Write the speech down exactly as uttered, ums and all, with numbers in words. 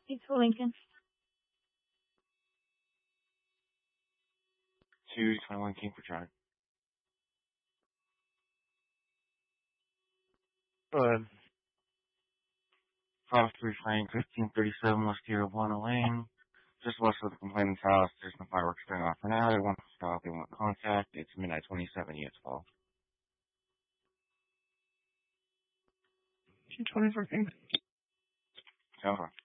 It's for Lincoln. two twenty-one King for John. Good. five three Frank, fifteen thirty-seven West Tijuana Lane. Just west of the complainant's house. There's no fireworks going off for now. They want to stop. They want contact. It's midnight twenty-seven units fall. two twenty-four King. Over.